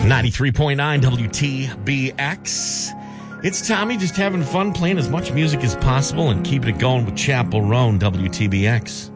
93.9 WTBX. It's Tommy just having fun playing as much music as possible and keeping it going with Chapel Roan WTBX.